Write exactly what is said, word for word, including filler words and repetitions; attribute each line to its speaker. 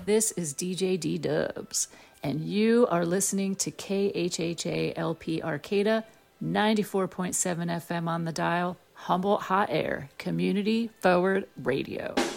Speaker 1: This is D J D Dubs, and you are listening to K H H A L P Arcata, ninety-four point seven F M on the dial, Humboldt Hot Air, Community Forward Radio.